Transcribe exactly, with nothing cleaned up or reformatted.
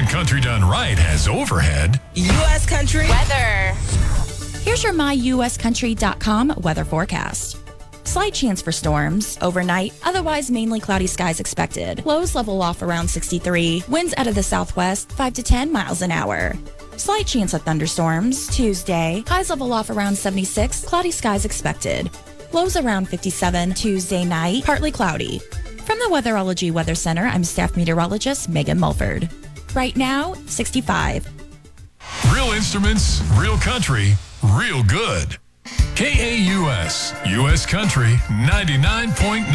And Country Done Right has overhead. U S Country weather. Here's your my U S country dot com weather forecast. Slight chance for storms overnight, otherwise mainly cloudy skies expected. Lows level off around sixty-three. Winds out of the southwest, five to ten miles an hour. Slight chance of thunderstorms Tuesday. Highs level off around seventy-six. Cloudy skies expected. Lows around fifty-seven. Tuesday night, partly cloudy. From the Weatherology Weather Center, I'm staff meteorologist Megan Mulford. Right now, sixty-five. Real instruments, real country, real good. K A U S, U S Country ninety-nine point nine.